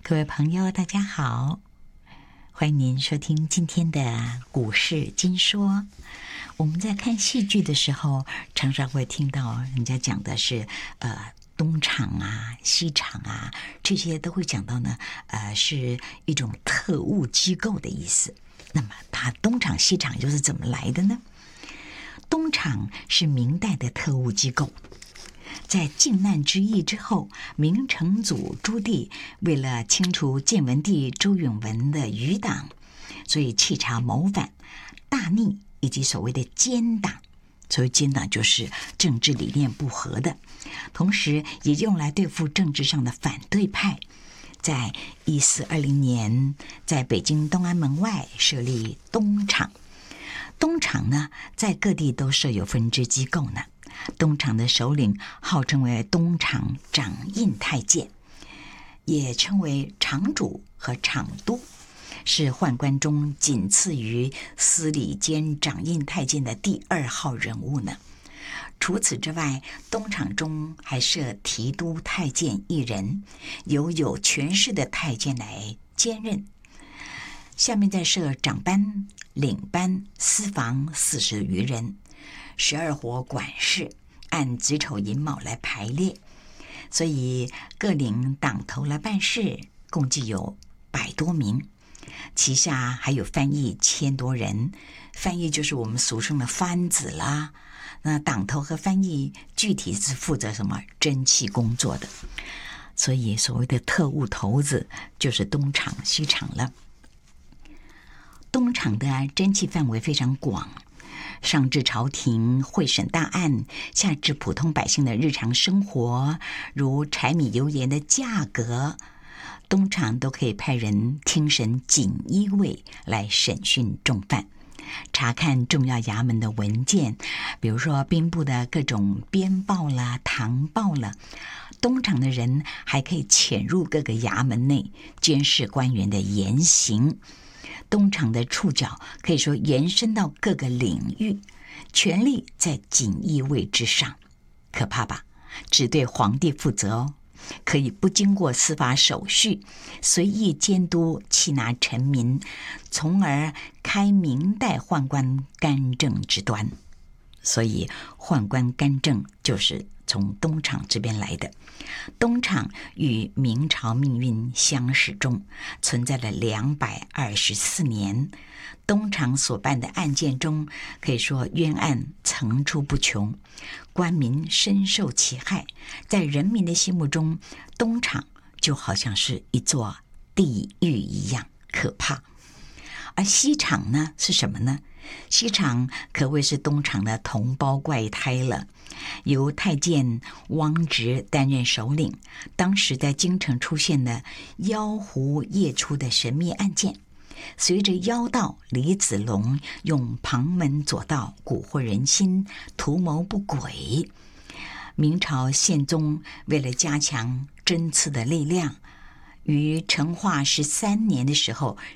各位朋友，大家好，欢迎您收听今天的股市金说。我们在看戏剧的时候，常常会听到人家讲的是东厂啊、西厂啊，这些都会讲到呢，是一种特务机构的意思。那么它东厂西厂又是怎么来的呢？东厂是明代的特务机构。在靖难之役之后，明成祖朱棣为了清除建文帝周允文的余党，所以弃查谋反、大逆以及所谓的奸党。所谓奸党就是政治理念不合的，同时也用来对付政治上的反对派。在1420年，在北京东安门外设立东厂。东厂呢，在各地都设有分支机构呢。东厂的首领号称为东厂掌印太监，也称为厂主和厂督，是宦官中仅次于司礼监掌印太监的第2号人物呢。除此之外，东厂中还设提督太监1人，由有权势的太监来兼任。下面再设长班、领班、司房40余人，12伙管事，按子丑寅卯来排列，所以各领党头来办事，共计有100多名。旗下还有翻译1000多人，翻译就是我们俗称的番子啦。那党头和翻译具体是负责什么侦缉工作的，所以所谓的特务头子就是东厂西厂了。东厂的侦缉范围非常广，上至朝廷会审大案，下至普通百姓的日常生活，如柴米油盐的价格，东厂都可以派人听审锦衣卫来审讯重犯，查看重要衙门的文件，比如说兵部的各种编报啦、堂报啦。东厂的人还可以潜入各个衙门内，监视官员的言行。东厂的触角可以说延伸到各个领域，权力在锦衣卫之上，可怕吧？只对皇帝负责哦，可以不经过司法手续，随意监督缉拿臣民，从而开明代宦官干政之端。所以宦官干政就是从东厂这边来的。东厂与明朝命运相始终，存在了224年。东厂所办的案件中，可以说冤案层出不穷，官民深受其害。在人民的心目中，东厂就好像是一座地狱一样可怕。而西厂呢，是什么呢？西厂可谓是东厂的同胞怪胎了，由太监汪直担任首领。当时在京城出现了妖狐夜出的神秘案件，随着妖道李子龙用旁门左道蛊惑人心，图谋不轨。明朝宪宗为了加强针刺的力量，于成化13年的时候